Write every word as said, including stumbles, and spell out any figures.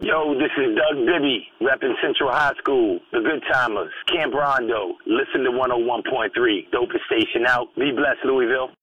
Yo, this is Doug Bibby, repping Central High School, the Good Timers, Camp Rondo. Listen to one oh one point three. Dopest station out. Be blessed, Louisville.